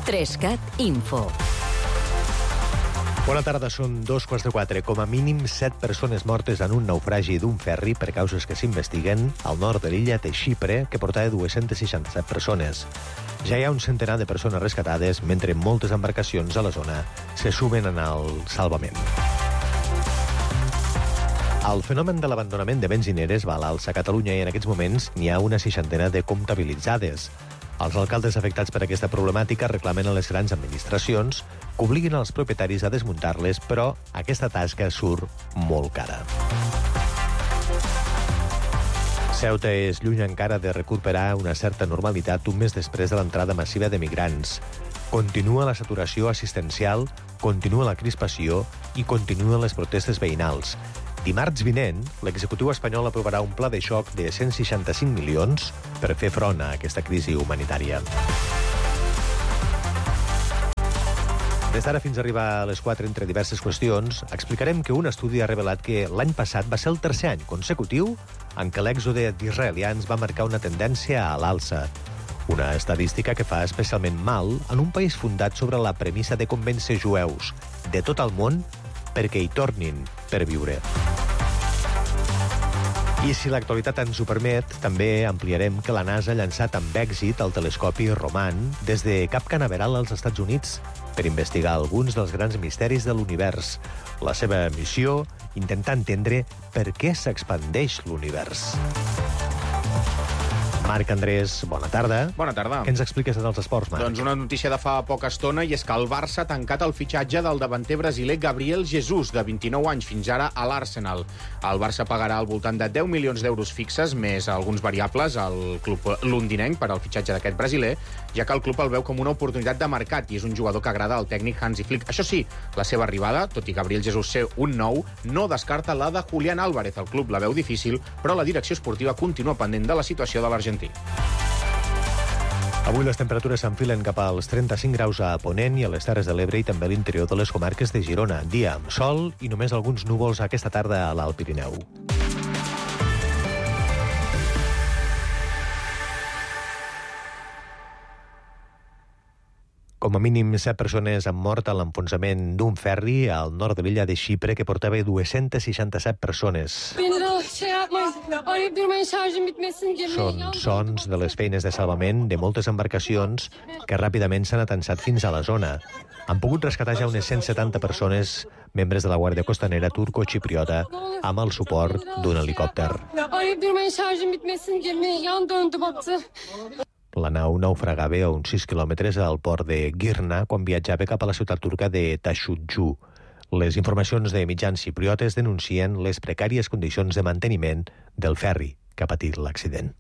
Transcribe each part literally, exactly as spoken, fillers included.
Trescat Info. Bona tarda, són dos quarts de quatre. Com a mínim set persones mortes en un naufragi d'un ferri per causes que s'investiguen al nord de l'illa de Xipre, que portava dues-centes seixanta-set persones. Ja hi ha un centenar de persones rescatades, mentre moltes embarcacions a la zona se sumen en el salvament. El fenomen de l'abandonament de benzineres va a l'alça a Catalunya i en aquests moments n'hi ha una seixantena de comptabilitzades. Els alcaldes afectats per aquesta problemàtica reclamen a les grans administracions que obliguin els propietaris a desmuntar-les, però aquesta tasca surt molt cara. Ceuta és lluny encara de recuperar una certa normalitat un mes després de l'entrada massiva de migrants. Continua la saturació assistencial, continua la crispació i continuen les protestes veïnals. Dimarts vinent, l'executiu espanyol aprovarà un pla de xoc de cent seixanta-cinc milions per fer front a aquesta crisi humanitària. Des d'ara fins a arribar a les quatre, entre diverses qüestions, explicarem que un estudi ha revelat que l'any passat va ser el tercer any consecutiu en què l'èxode d'israelians va marcar una tendència a l'alça. Una estadística que fa especialment mal en un país fundat sobre la premissa de convèncer jueus de tot el món perquè hi tornin per viure. I si l'actualitat ens ho permet, també ampliarem que la NASA ha llançat amb èxit el telescopi Roman des de Cap Canaveral als Estats Units per investigar alguns dels grans misteris de l'univers. La seva missió, intentar entendre per què s'expandeix l'univers. Marc Andrés, bona tarda. Bona tarda. Què ens expliques dels esports, Marc? Doncs una notícia de fa poca estona, i és que el Barça ha tancat el fitxatge del davanter brasiler Gabriel Jesus, de vint-i-nou anys, fins ara a l'Arsenal. El Barça pagarà al voltant de deu milions d'euros fixes, més alguns variables al club londinenc per al fitxatge d'aquest brasiler, ja que el club el veu com una oportunitat de mercat i és un jugador que agrada al tècnic Hansi Flick. Això sí, la seva arribada, tot i Gabriel Jesus ser un nou, no descarta la de Julián Álvarez. El club la veu difícil, però la direcció esportiva continua pendent de la situació de l'argentí. Avui les temperatures s'enfilen cap als trenta-cinc graus a Ponent i a les Terres de l'Ebre i també a l'interior de les comarques de Girona. Dia amb sol i només alguns núvols aquesta tarda a l'Alt Pirineu. Com a mínim set persones han mort en l'enfonsament d'un ferri al nord de l'illa de Xipre que portava dues-centes seixanta-set persones. Són sons de les feines de salvament de moltes embarcacions que ràpidament s'han atansat fins a la zona. Han pogut rescatar ja unes cent setanta persones, membres de la Guàrdia Costanera turco-xipriota, amb el suport d'un helicòpter. La nau naufragava a uns sis quilòmetres al port de Girna quan viatjava cap a la ciutat turca de Taşucu. Les informacions de mitjans xipriotes denuncien les precàries condicions de manteniment del ferri que ha patit l'accident.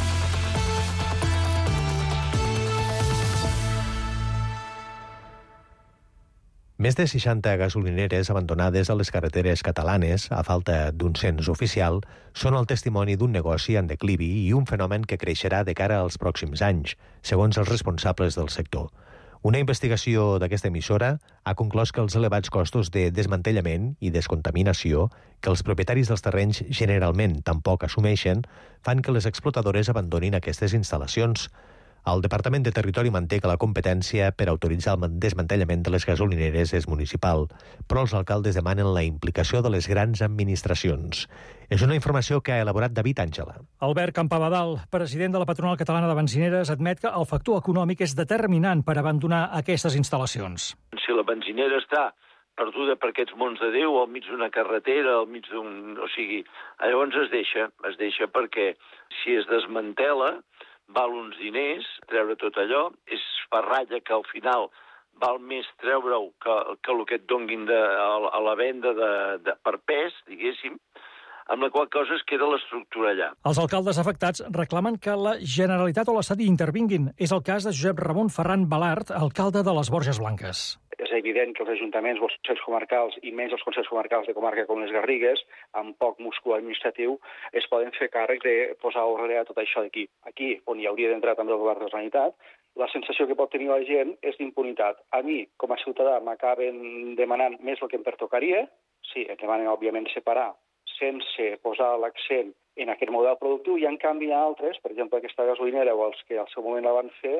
Més de seixanta gasolineres abandonades a les carreteres catalanes, a falta d'un cens oficial, són el testimoni d'un negoci en declivi i un fenomen que creixerà de cara als pròxims anys, segons els responsables del sector. Una investigació d'aquesta emissora ha conclòs que els elevats costos de desmantellament i descontaminació que els propietaris dels terrenys generalment tampoc assumeixen fan que les explotadores abandonin aquestes instal·lacions. El Departament de Territori manté que la competència per autoritzar el desmantellament de les gasolineres és municipal, però els alcaldes demanen la implicació de les grans administracions. És una informació que ha elaborat David Àngela. Albert Campabadal, president de la Patronal Catalana de Benzineres, admet que el factor econòmic és determinant per abandonar aquestes instal·lacions. Si la benzinera està perduda per aquests mons de Déu, al mig d'una carretera, al mig d'un... O sigui, llavors es deixa, es deixa perquè si es desmantela val uns diners, treure tot allò, és ferralla que al final val més treure-ho que, que el que et donguin de, a, a la venda de, de, per pes, diguéssim, amb la qual cosa es queda l'estructura allà. Els alcaldes afectats reclamen que la Generalitat o l'Estat hi intervinguin. És el cas de Josep Ramon Ferran Balart, alcalde de les Borges Blanques. És evident que els ajuntaments o els consells comarcals, i menys els consells comarcals de comarca com les Garrigues, amb poc múscul administratiu, es poden fer càrrec de posar ordre a tot això d'aquí. Aquí, on hi hauria d'entrar també el govern de la Generalitat, la sensació que pot tenir la gent és d'impunitat. A mi, com a ciutadà, m'acaben demanant més el que em pertocaria. Sí, em demanen, òbviament, separar sense posar l'accent en aquest model productiu, i en canvi hi ha altres, per exemple aquesta gasolinera o els que al seu moment la van fer,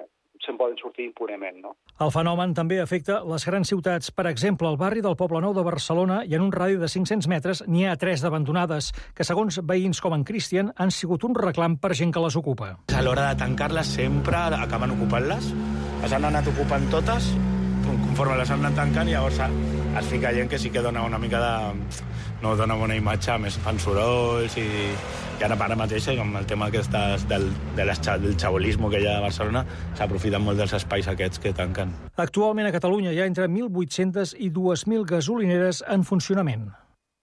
se'n poden sortir impunement, no? El fenomen també afecta les grans ciutats. Per exemple, al barri del Poblenou de Barcelona i en un radi de cinc-cents metres n'hi ha tres d'abandonades, que segons veïns com en Cristian han sigut un reclam per gent que les ocupa. A l'hora de tancar-les sempre acaben ocupant-les, les han anat ocupant totes, conforme les han anat tancant i llavors es fica gent que sí que dona una mica de... no dona bona imatge, a més fan sorolls i, i ara, ara mateix amb el tema aquestes del, de les, del xabolisme que hi ha a Barcelona s'aprofiten molt dels espais aquests que tanquen. Actualment a Catalunya hi ha entre mil vuit-cents i dos mil gasolineres en funcionament.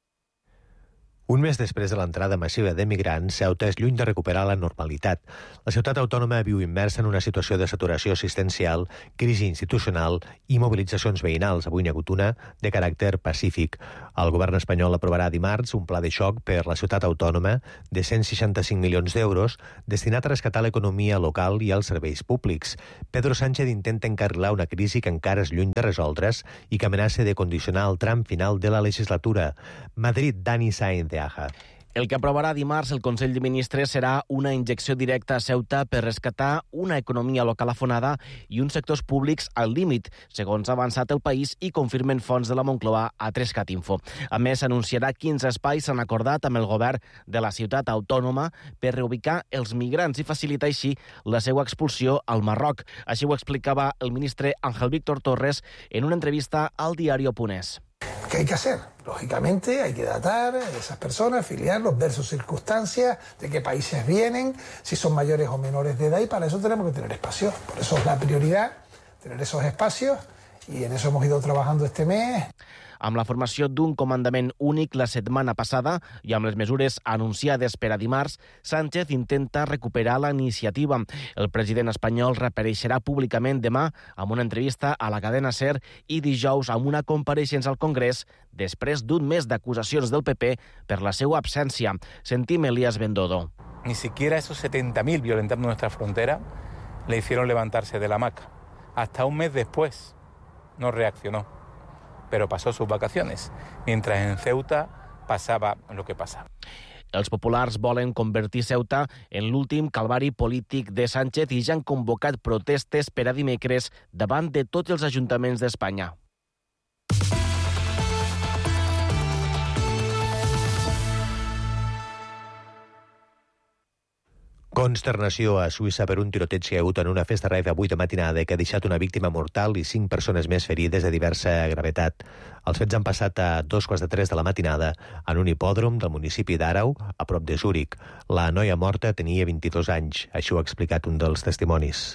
Un mes després de l'entrada massiva d'emigrants, Ceuta és lluny de recuperar la normalitat. La ciutat autònoma viu immersa en una situació de saturació assistencial, crisi institucional i mobilitzacions veïnals. Avui n'hi ha hagut una de caràcter pacífic. El govern espanyol aprovarà dimarts un pla de xoc per la ciutat autònoma de cent seixanta-cinc milions d'euros destinat a rescatar l'economia local i els serveis públics. Pedro Sánchez intenta encarrilar una crisi que encara és lluny de resoldre's i que amenaça de condicionar el tram final de la legislatura. Madrid, Dani Sainz de Aja. El que aprovarà dimarts el Consell de Ministres serà una injecció directa a Ceuta per rescatar una economia local afonada i uns sectors públics al límit, segons ha avançat el país i confirmen fonts de la Moncloa a Trescat Info. A més, anunciarà quins espais s'han acordat amb el govern de la ciutat autònoma per reubicar els migrants i facilitar així la seva expulsió al Marroc. Així ho explicava el ministre Ángel Víctor Torres en una entrevista al diario Punés. ¿Qué hay que hacer? Lógicamente hay que datar a esas personas, filiarlos, ver sus circunstancias, de qué países vienen, si son mayores o menores de edad, y para eso tenemos que tener espacios. Por eso es la prioridad, tener esos espacios, y en eso hemos ido trabajando este mes. Amb la formació d'un comandament únic la setmana passada i amb les mesures anunciades per a dimarts, Sánchez intenta recuperar la iniciativa. El president espanyol reapareixerà públicament demà amb una entrevista a la cadena SER i dijous amb una compareixença al Congrés després d'un mes d'acusacions del P P per la seva absència. Sentim Elías Bendodo. Ni siquiera esos setenta mil violentando nuestra frontera le hicieron levantarse de la hamaca. Hasta un mes después no reaccionó. Pero pasó sus vacaciones, mientras en Ceuta pasaba lo que pasaba. Els populars volen convertir Ceuta en l'últim calvari polític de Sánchez i ja han convocat protestes per a dimecres davant de tots els ajuntaments d'Espanya. Consternació a Suïssa per un tiroteig que hi ha hagut en una festa rave avui de matinada que ha deixat una víctima mortal i cinc persones més ferides de diversa gravetat. Els fets han passat a dos quarts de tres de la matinada en un hipòdrom del municipi d'Arau, a prop de Zúrich. La noia morta tenia vint-i-dos anys, això ha explicat un dels testimonis.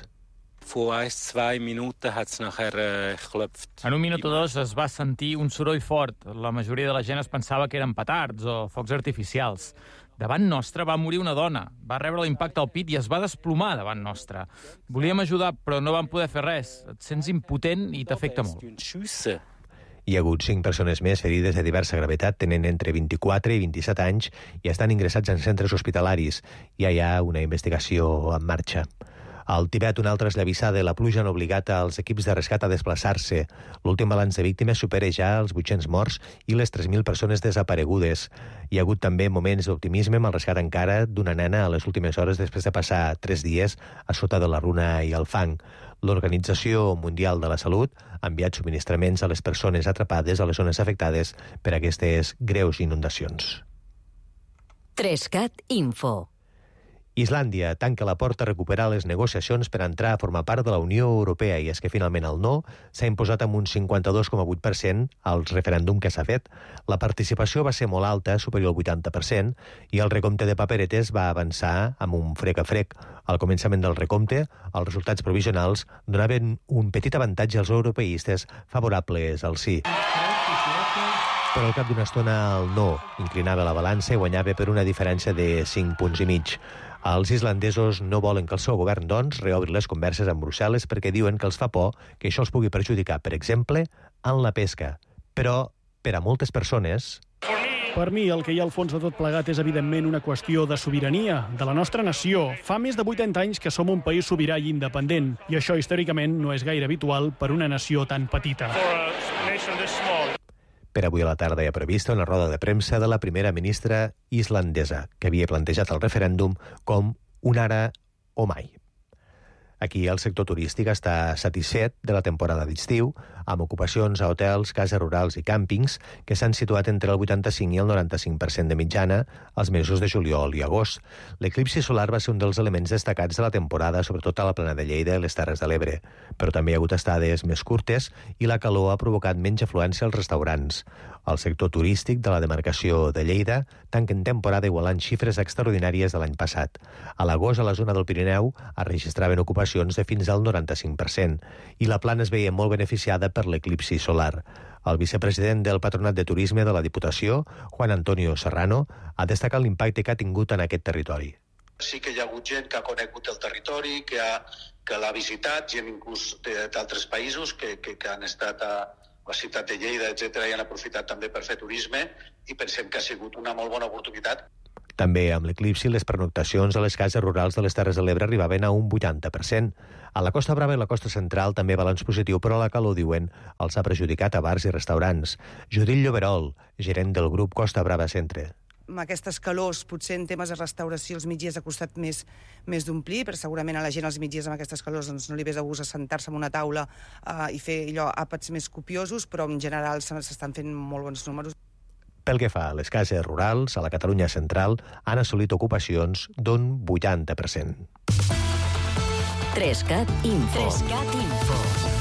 En un minut o dos es va sentir un soroll fort. La majoria de la gent es pensava que eren petards o focs artificials. Davant nostre va morir una dona. Va rebre l'impacte al pit i es va desplomar davant nostre. Volíem ajudar, però no vam poder fer res. Et sents impotent i t'afecta molt. Hi ha hagut cinc persones més ferides de diversa gravetat, tenen entre vint-i-quatre i vint-i-set anys i estan ingressats en centres hospitalaris. Ja hi ha una investigació en marxa. Al Tibet, una altra esllavissada de la pluja han obligat als equips de rescat a desplaçar-se. L'últim balanç de víctimes supera ja els vuit-cents morts i les tres mil persones desaparegudes. Hi ha hagut també moments d'optimisme amb el rescat encara d'una nena a les últimes hores després de passar tres dies a sota de la runa i el fang. L'Organització Mundial de la Salut ha enviat subministraments a les persones atrapades a les zones afectades per aquestes greus inundacions. Trescat Info. Islàndia tanca la porta a recuperar les negociacions per entrar a formar part de la Unió Europea i és que finalment el no s'ha imposat amb un cinquanta-dos coma vuit per cent al referèndum que s'ha fet. La participació va ser molt alta, superior al vuitanta per cent, i el recompte de paperetes va avançar amb un frec a frec. Al començament del recompte, els resultats provisionals donaven un petit avantatge als europeistes favorables al sí. Però al cap d'una estona el no inclinava la balança i guanyava per una diferència de cinc punts i mig. Els islandesos no volen que el seu govern, doncs, reobri les converses amb Brussel·les perquè diuen que els fa por que això els pugui perjudicar, per exemple, en la pesca. Però, per a moltes persones... Per mi, el que hi ha al fons de tot plegat és, evidentment, una qüestió de sobirania, de la nostra nació. Fa més de vuitanta anys que som un país sobirà i independent, i això, històricament, no és gaire habitual per una nació tan petita. Per avui a la tarda hi ha prevista una roda de premsa de la primera ministra islandesa, que havia plantejat el referèndum com un ara o mai. Aquí el sector turístic està satisfet de la temporada d'estiu, amb ocupacions a hotels, cases rurals i càmpings que s'han situat entre el vuitanta-cinc i el noranta-cinc per cent de mitjana als mesos de juliol i agost. L'eclipsi solar va ser un dels elements destacats de la temporada, sobretot a la Plana de Lleida i les Terres de l'Ebre, però també hi ha hagut estades més curtes i la calor ha provocat menys afluència als restaurants. El sector turístic de la demarcació de Lleida tanca en temporada igualant xifres extraordinàries de l'any passat. A l'agost, a la zona del Pirineu, es registraven ocupacions de fins al noranta-cinc per cent i la Plana es veia molt beneficiada per l'eclipsi solar. El vicepresident del Patronat de Turisme de la Diputació, Juan Antonio Serrano, ha destacat l'impacte que ha tingut en aquest territori. Sí que hi ha hagut gent que ha conegut el territori, que, ha, que l'ha visitat, gent inclús d'altres països que, que, que han estat a la ciutat de Lleida, etcètera, i han aprofitat també per fer turisme i pensem que ha sigut una molt bona oportunitat. També amb l'eclipsi, les pernoctacions a les cases rurals de les Terres de l'Ebre arribaven a un vuitanta per cent. A la Costa Brava i la Costa Central també balanç positiu, però la calor, diuen, els ha perjudicat a bars i restaurants. Judit Lloberol, gerent del grup Costa Brava Centre. Amb aquestes calors, potser en temes de restauració els migdies ha costat més, més d'omplir, però segurament a la gent als migdies amb aquestes calors doncs, no li ves a gust a sentar-se en una taula uh, i fer allò àpats més copiosos, però en general s'estan fent molt bons números. Pel que fa a les cases rurals, a la Catalunya central han assolit ocupacions d'un vuitanta per cent. Trescat Info. Trescat Info.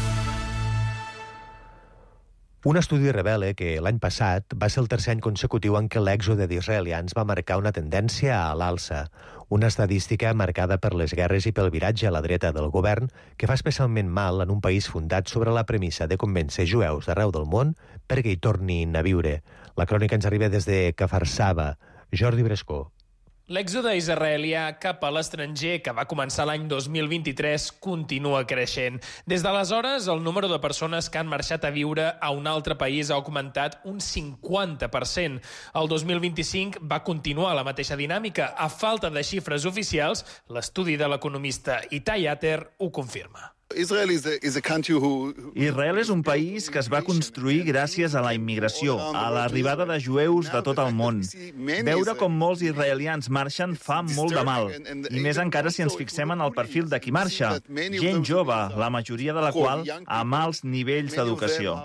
Un estudi revela que l'any passat va ser el tercer any consecutiu en què l'èxode d'israelians va marcar una tendència a l'alça, una estadística marcada per les guerres i pel viratge a la dreta del govern que fa especialment mal en un país fundat sobre la premissa de convèncer jueus d'arreu del món perquè hi tornin a viure. La crònica ens arriba des de Kfar-Saba. Jordi Brescó. L'èxode israelià cap a l'estranger, que va començar l'any dos mil vint-i-tres, continua creixent. Des d'aleshores, el número de persones que han marxat a viure a un altre país ha augmentat un cinquanta per cent. El dos mil vint-i-cinc va continuar la mateixa dinàmica. A falta de xifres oficials, l'estudi de l'economista Itai Ater ho confirma. Israel és un país que es va construir gràcies a la immigració, a l'arribada de jueus de tot el món. Veure com molts israelians marxen fa molt de mal, i més encara si ens fixem en el perfil de qui marxa. Gent jove, la majoria de la qual amb alts nivells d'educació.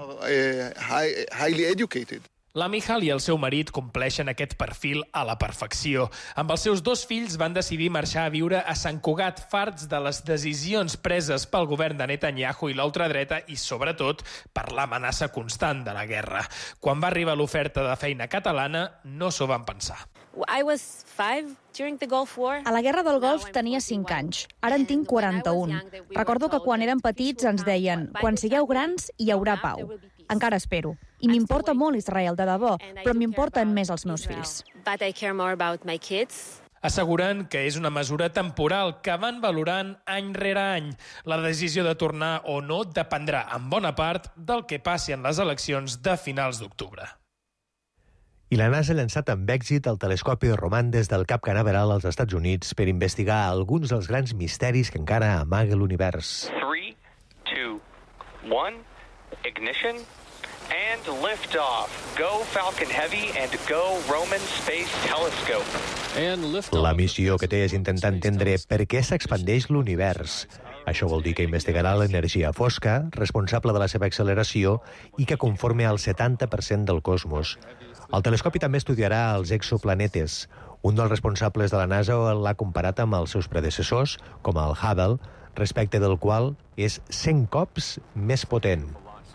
La Michal i el seu marit compleixen aquest perfil a la perfecció. Amb els seus dos fills van decidir marxar a viure a Sant Cugat, farts de les decisions preses pel govern de Netanyahu i l'ultradreta i, sobretot, per l'amenaça constant de la guerra. Quan va arribar l'oferta de feina catalana, no s'ho van pensar. I was five during the Gulf War. A la Guerra del Golf tenia cinc anys. Ara en tinc quaranta-un. Recordo que quan érem petits ens deien «Quan sigueu grans hi haurà pau». Encara espero. I m'importa molt Israel, de debò, però m'importen més els meus fills. But I care more about my kids. Asseguren que és una mesura temporal que van valorant any rere any. La decisió de tornar o no dependrà en bona part del que passi en les eleccions de finals d'octubre. I la NASA ha llançat amb èxit el telescopi Roman des del Cap Canaveral als Estats Units per investigar alguns dels grans misteris que encara amaga l'univers. three, two, one, ignition, and liftoff. Go Falcon Heavy and go Roman Space Telescope. La missió que té és intentar entendre per què s'expandeix l'univers. Això vol dir que investigarà l'energia fosca, responsable de la seva acceleració i que conforma el setanta per cent del cosmos. El telescopi també estudiarà els exoplanetes. Un dels responsables de la NASA l'ha comparat amb els seus predecessors, com el Hubble, respecte del qual és cent cops més potent.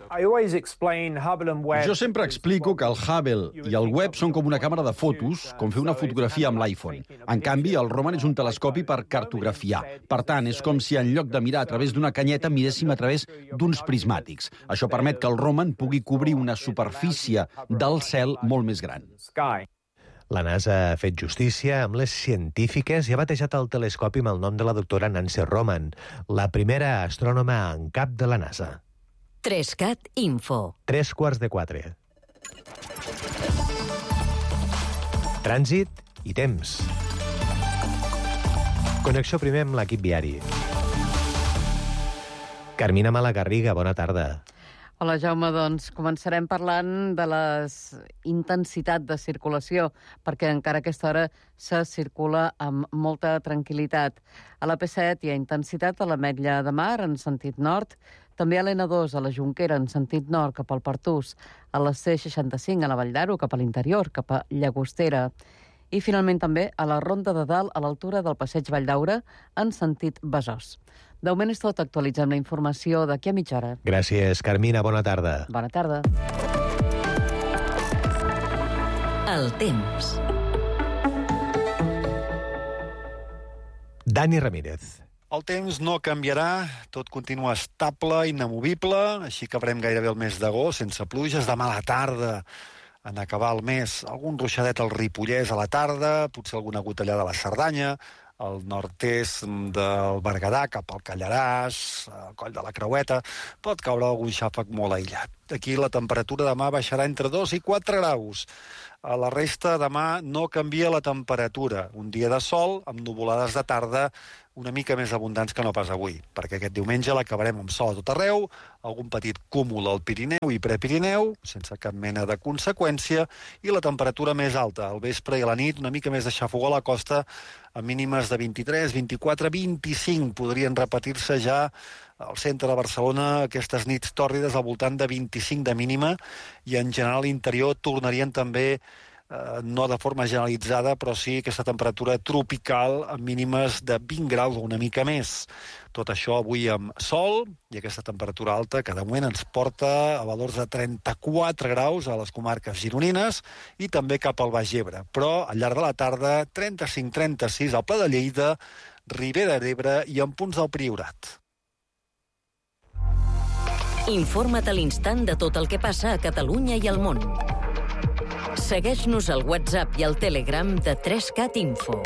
Jo sempre explico que el Hubble i el Webb són com una càmera de fotos, com fer una fotografia amb l'iPhone. En canvi, el Roman és un telescopi per cartografiar. Per tant, és com si en lloc de mirar a través d'una canyeta miréssim a través d'uns prismàtics. Això permet que el Roman pugui cobrir una superfície del cel molt més gran. La NASA ha fet justícia amb les científiques i ha batejat el telescopi amb el nom de la doctora Nancy Roman, la primera astrònoma en cap de la NASA. Trescat Info. Tres quarts de quatre. Trànsit i temps. Connexió primer amb l'equip viari. Carmina Malagarriga, bona tarda. Hola, Jaume. Doncs començarem parlant de la intensitat de circulació, perquè encara a aquesta hora se circula amb molta tranquil·litat. A la P set hi ha intensitat a l'Ametlla de Mar, en sentit nord, també a l'N dos, a la Jonquera, en sentit nord, cap al Pertús, a la C seixanta-cinc, a la Vall d'Aro, cap a l'interior, cap a Llagostera, i finalment també a la Ronda de Dalt, a l'altura del Passeig Vall d'Aura, en sentit Besòs. De moment és tot. Actualitzem la informació d'aquí a mitja hora. Gràcies, Carmina. Bona tarda. Bona tarda. El temps. Dani Ramírez. El temps no canviarà, tot continua estable, inamovible, així que acabarem gairebé el mes d'agost, sense pluges. Demà a la tarda, en acabar el mes, algun ruixadet al Ripollès a la tarda, potser alguna gotellada a la Cerdanya, al nord-est del Berguedà, cap al Callaràs, al Coll de la Creueta, pot caure algun xàfec molt aïllat. Aquí la temperatura demà baixarà entre dos i quatre graus. A la resta, demà no canvia la temperatura. Un dia de sol, amb nuvolades de tarda, una mica més abundants que no pas avui, perquè aquest diumenge l'acabarem amb sol a tot arreu, algun petit cúmul al Pirineu i Prepirineu, sense cap mena de conseqüència, i la temperatura més alta, al vespre i a la nit, una mica més de xafogó a la costa, a mínimes de vint-i-tres, vint-i-quatre, vint-i-cinc. Podrien repetir-se ja al centre de Barcelona aquestes nits tòrrides al voltant de vint-i-cinc de mínima, i en general a l'interior tornarien també Eh, no de forma generalitzada, però sí aquesta temperatura tropical amb mínimes de vint graus o una mica més. Tot això avui amb sol i aquesta temperatura alta que de moment ens porta a valors de trenta-quatre graus a les comarques gironines i també cap al Baix Ebre. Però al llarg de la tarda, trenta-cinc trenta-sis al Pla de Lleida, Ribera d'Ebre i en punts del Priorat. Informa't a l'instant de tot el que passa a Catalunya i al món. Segueix-nos al WhatsApp i al Telegram de tres cat Info.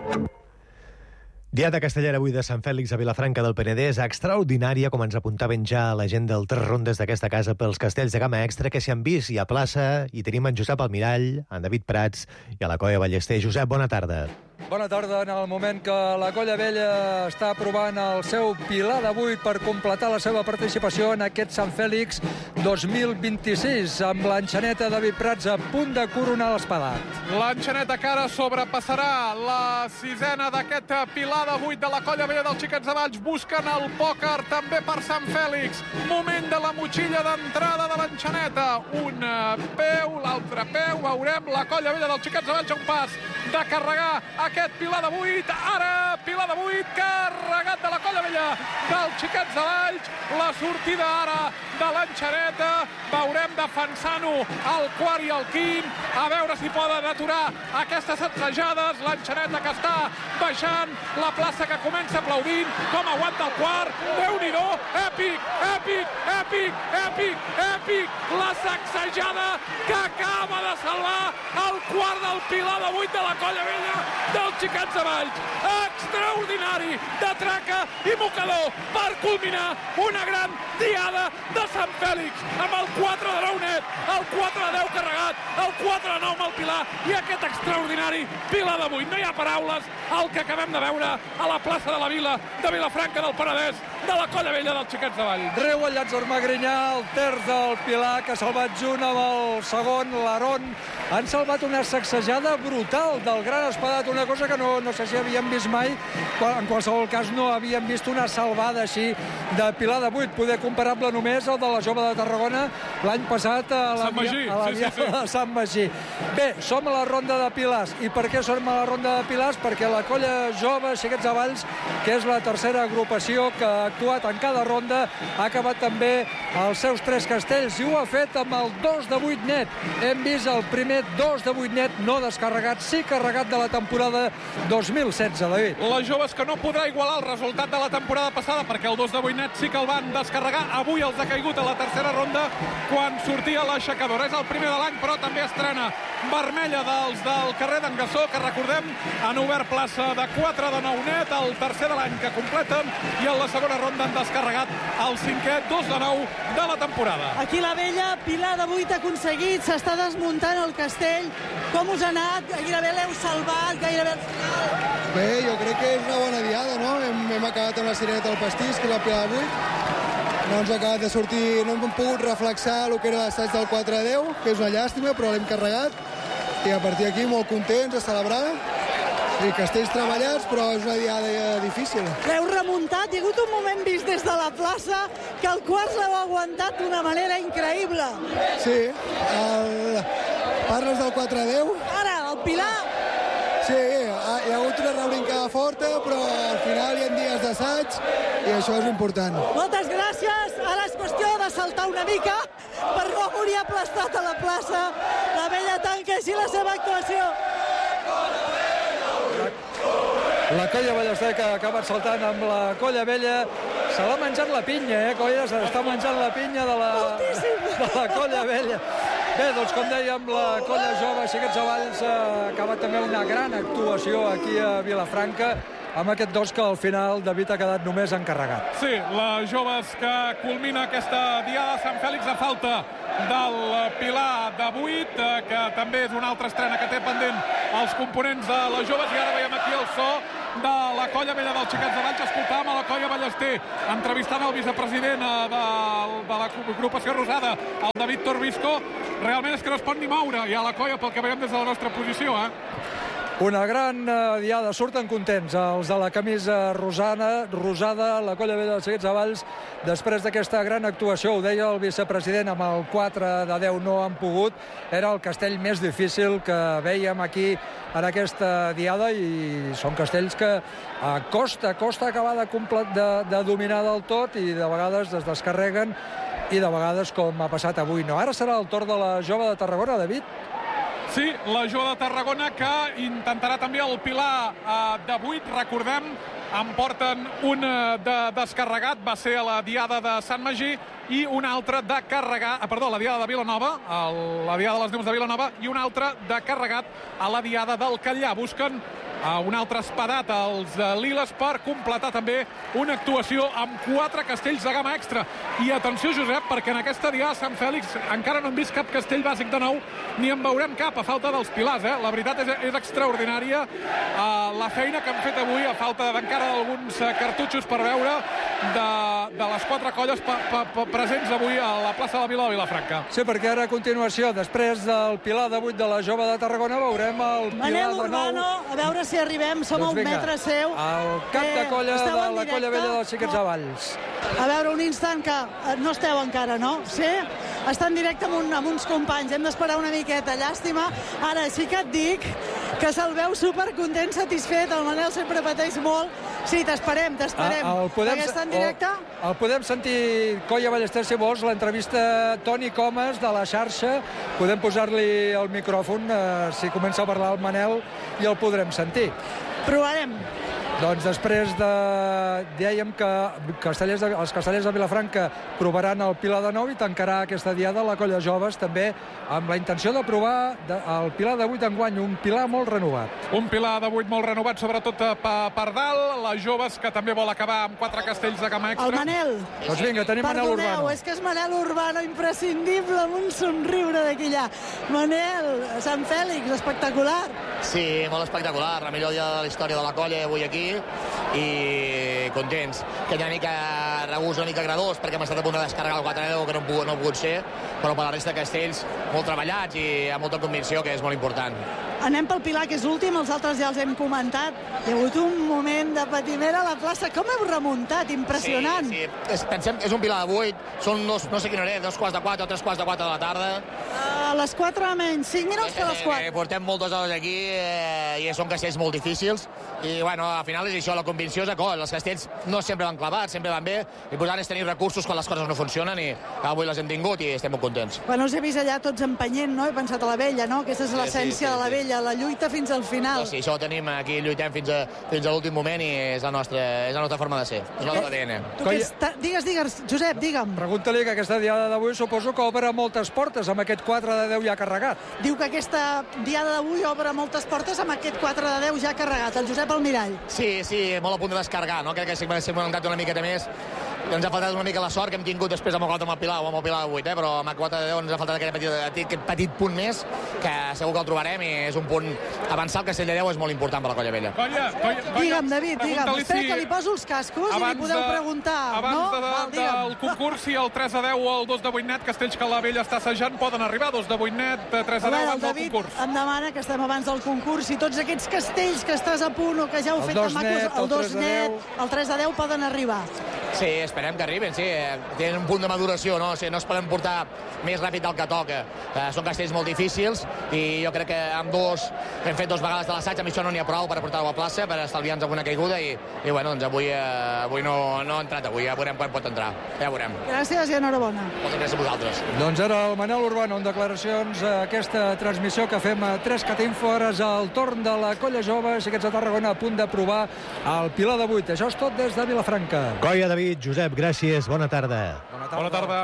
Diada castellera avui de Sant Fèlix a Vilafranca del Penedès, extraordinària, com ens apuntaven ja a la gent del Tres Rondes d'aquesta casa pels castells de gamma extra que s'hi han vist, i a plaça hi tenim en Josep Almirall, en David Prats i a la Colla Ballester. Josep, bona tarda. Bona tarda. En el moment que la Colla Vella està provant el seu pilar d'avui per completar la seva participació en aquest Sant Fèlix dos mil vint-i-sis, amb l'enxaneta David Prats a punt de coronar l'espadat. L'enxaneta que ara sobrepassarà la sisena d'aquest pilar de vuit de la Colla Vella dels Xiquets de Valls. Busquen el pòquer també per Sant Fèlix. Moment de la motxilla d'entrada de l'enxaneta. Un peu, l'altre peu. Veurem la Colla Vella dels Xiquets de Valls a un pas de carregar aquest pilar de vuit. Ara, pilar de vuit carregat de la Colla Vella dels Xiquets de Valls. La sortida ara de l'enxaneta. Veurem defensant-ho el quart i el quint. A veure si poden aturar aquestes sacsejades. L'enxaneta que està baixant. La plaça que comença aplaudint. Com aguanta el quart. Déu-n'hi-do. Èpic, èpic, èpic, èpic, èpic. La sacsejada que acaba de salvar el quart del pilar de vuit de la Colla Vella dels Xiquets de Valls. Extraordinari de traca i mocador per culminar una gran diada de Sant Fèlix amb el quatre de nou net, el quatre de deu carregat, el quatre de nou amb el pilar i aquest extraordinari pilar de vuit. No hi ha paraules el que acabem de veure a la plaça de la Vila de Vilafranca del Penedès de la Colla Vella dels Xiquets de Valls. Riu el Llàtzer Magrinyà, el terç del pilar, que ha salvat junt amb el segon, l'Aron. Han salvat una sacsejada brutal del gran espadat, una cosa que no, no sé si havíem vist mai. En qualsevol cas, no havíem vist una salvada així de pilar de vuit, poder comparable només al de la Jove de Tarragona l'any passat a la, Sant Magí, a la sí, sí, sí. de Sant Magí. Bé, som a la ronda de pilars. I per què som a la ronda de pilars? Perquè la Colla Jove Xiquets de Valls, que és la tercera agrupació que ha actuat en cada ronda, ha acabat també els seus tres castells i ho ha fet amb el dos de vuit net. Hem vist el primer dos de vuit net, no descarregat, sí carregat de la temporada dos mil setze, David. Les joves que no podrà igualar el resultat de la temporada passada perquè el dos de vuit net sí que el van descarregar. Avui els ha caigut a la tercera ronda quan sortia l'aixecador. És el primer de l'any, però també estrena vermella dels del carrer d'en Gassó, que recordem han obert plaça de quatre de nou net, el tercer de l'any que completen, i en la segona ronda han descarregat el cinquè dos de nou de la temporada. Aquí la Vella, pilar de vuit aconseguit, s'està desmuntant el castell. Com us ha anat? Gairebé l'heu salvat, gairebé al final. Bé, jo crec que és una bona diada, no? Hem, hem acabat amb la Sireneta del Pastís, que és la pilar de vuit. no ens ha acabat de sortir, no hem pogut reflexar el que era l'assaig del quatre a deu, que és una llàstima, però l'hem carregat, i a partir d'aquí molt contents, a celebrar, i castells treballats, però és una diada difícil. L'heu remuntat, hi ha hagut un moment vist des de la plaça que el quarts l'heu aguantat d'una manera increïble. Sí, el... parles del quatre a deu? Ara, el Pilar... Sí, hi ha hagut una rebrincada forta, però al final hi ha dies d'assaig i això és important. Moltes gràcies. Ara és qüestió de saltar una mica per no morir aplastat a la plaça. La Vella tanca així la seva actuació. La Colla Ballester que ha acabat saltant amb la Colla Vella. Se l'ha menjat la pinya, eh, Colla? Se l'està menjant la pinya de la, de la Colla Vella. Bé, doncs com dèiem, la Colla Jove Xiquets Avalls ha acabat també una gran actuació aquí a Vilafranca, amb aquest dos que al final David ha quedat només encarregat. Sí, les joves que culmina aquesta diada de Sant Fèlix a falta del Pilar de vuit, que també és una altra estrena que té pendent els components de les joves, i ara veiem aquí el so de la Colla Vella dels Xiquets de Valls. Escoltàvem a la Colla Ballester entrevistant el vicepresident de, de l'agrupació Rosada, el David Torbisco. Realment és que no es pot ni moure ja la Colla, pel que veiem des de la nostra posició, eh? Una gran uh, diada, surten contents els de la camisa rosana, rosada, la Colla Vella dels Xiquets de Valls, després d'aquesta gran actuació. Ho deia el vicepresident, amb el quatre de deu no han pogut. Era el castell més difícil que vèiem aquí en aquesta diada, i són castells que a costa, costa acabar de, de, de dominar del tot, i de vegades es descarreguen, i de vegades com ha passat avui no. Ara serà el torn de la Jove de Tarragona, David. Sí, la Jove de Tarragona, que intentarà també el Pilar eh, de vuit. Recordem, en porten un de descarregat, va ser a la diada de Sant Magí, i un altre de carregat, ah, perdó, a la diada de Vilanova, a la diada de les Neus de Vilanova, i un altre de carregat a la diada del Catllà. Busquen a un altre espadat als liles per completar també una actuació amb quatre castells de gamma extra. I atenció, Josep, perquè en aquesta diada de Sant Fèlix encara no hem vist cap castell bàsic de nou, ni en veurem cap a falta dels pilars, eh? La veritat és, és extraordinària uh, la feina que han fet avui, a falta encara d'alguns uh, cartutxos per veure de, de les quatre colles pa, pa, pa, presents avui a la plaça de la Vila de Vilafranca. Sí, perquè ara a continuació, després del Pilar de vuit de la Jove de Tarragona, veurem el Pilar Manel de nou. Urbano, a veure si arribem, som doncs a un vinga, metre seu. El cap de colla eh, de la Colla Vella dels Xiquets de Valls. A veure, un instant que no esteu encara, no? Sí? Està en directe amb, un, amb uns companys, hem d'esperar una miqueta, llàstima. Ara sí que et dic que se'l veu supercontent, satisfet, el Manel sempre pateix molt. Sí, t'esperem, t'esperem. Ah, podem, està en directe? El, el podem sentir, Colla Ballester, si vols, l'entrevista Toni Comas de la xarxa. Podem posar-li el micròfon, eh, si comença a parlar el Manel, i el podrem sentir. Provarem. Doncs després de... dèiem que castellers de... els castellers de Vilafranca provaran el Pilar de nou, i tancarà aquesta diada la Colla Joves també amb la intenció de provar de... el Pilar de vuit enguany, un Pilar molt renovat. Un Pilar de vuit molt renovat, sobretot per, per dalt. Les joves, que també vol acabar amb quatre castells de gamma extra. El Manel. Doncs vinga, tenim Manel Urbano. Perdoneu, és que és Manel Urbano, imprescindible, amb un somriure d'aquí allà. Manel, Sant Fèlix, espectacular. Sí, molt espectacular. La millor dia de la història de la colla avui aquí, i contents. Que hi ha una mica regust, una mica gradós, perquè hem estat a punt de descarregar el quatre a deu, que no ha pogut, no pogut ser, però per la resta de castells molt treballats i amb molta convicció, que és molt important. Anem pel Pilar, que és l'últim, els altres ja els hem comentat. Hi ha hagut un moment de patiment a la plaça. Com heu remuntat? Impressionant. Sí, sí. És, pensem, és un Pilar de vuit, són dos, no sé quina hora, dos quarts de quatre o tres quarts de quatre de la tarda. A les quatre menys cinc minuts per les quatre. Eh, portem moltes hores aquí eh, i són castells molt difícils, i bueno, al final és això, la convicció és acord. Els castells no sempre van clavats, sempre van bé. L'important és tenir recursos quan les coses no funcionen, i avui les hem tingut i estem molt contents. Bueno, us he vist allà tots empenyent, no? He pensat a la Vella, no? Aquesta és l'essència sí, sí, sí, de la Vella, la lluita fins al final. No, sí, això ho tenim aquí, lluitem fins a, fins a l'últim moment, i és la nostra, és la nostra forma de ser, és el nostre A D N. Tu que està... Digues, digues, Josep, digue'm. Pregunta-li que aquesta diada d'avui suposo que obre moltes portes amb aquest quatre de deu ja carregat. Diu que aquesta diada d'avui obre moltes portes amb aquest quatre de deu ja carregat. El Josep Almirall. Sí, sí, molt a punt de descarregar, no? Crec que s'ha aguantat una miqueta més, ens ha faltat una mica la sort que hem tingut després amb el quota amb el Pilar o amb el Pilar de vuit, eh? Però amb el quota de deu ens ha faltat aquest petit, aquest petit punt més, que segur que el trobarem i és un punt avançar el Castell de Deu és molt important per la Colla Vella. Colla, colla, colla, digue'm, David, digue'm. Espera si... que li poso els cascos i li podeu de, preguntar. Abans no? de, de, Val, del concurs, si el tres a deu o el dos de vuit net, Castells que la Vella està assajant, poden arribar dos de vuit net, tres a deu abans del concurs. Em demana que estem abans del concurs. Si tots aquests castells que estàs a punt o que ja heu fet de macos, el dos net, el tres a deu poden arribar. Sí, esperem que arribin, sí. Tenen un punt de maduració, no? O sigui, no es poden portar més ràpid del que toca. Eh, són castells molt difícils i jo crec que amb dos hem fet dues vegades de l'assaig, amb això no n'hi ha prou per portar-ho a plaça, per estalviar-nos alguna caiguda i, i bueno, doncs avui, eh, avui no, no ha entrat, avui ja veurem quan pot entrar. Ja veurem. Gràcies i enhorabona. Moltes gràcies a vosaltres. Doncs ara el Manel Urbano en declaracions a aquesta transmissió que fem a tres Catinfo, ara és el torn de la Colla Jove, Xiquets de Tarragona a punt de provar el Pilar de vuit. Això és tot des de Vilafranca. Colla, David, Josep, gràcies, bona tarda. Bona tarda. Bona tarda.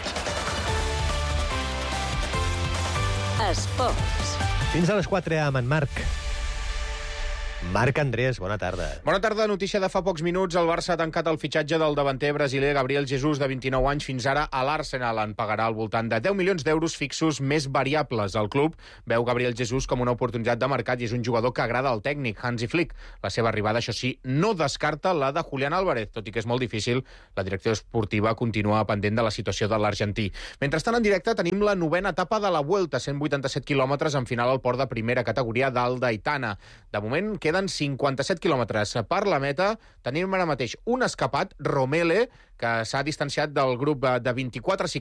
Esports. Fins a les quatre amb en Marc. Marc Andrés, bona tarda. Bona tarda. Notícia de fa pocs minuts. El Barça ha tancat el fitxatge del davanter brasiler Gabriel Jesus, de vint-i-nou anys, fins ara a l'Arsenal. En pagarà al voltant de deu milions d'euros fixos més variables. El club veu Gabriel Jesus com una oportunitat de mercat i és un jugador que agrada al tècnic, Hansi Flick. La seva arribada, això sí, no descarta la de Julián Álvarez, tot i que és molt difícil. La direcció esportiva continua pendent de la situació de l'argentí. Mentrestant, en directe, tenim la novena etapa de la Vuelta, cent vuitanta-set quilòmetres en final al port de primera categoria d'Alt d'Aitana. De moment, queden cinquanta-set quilòmetres per la meta. Tenim ara mateix un escapat, Romele, que s'ha distanciat del grup de vint-i-quatre ciclistes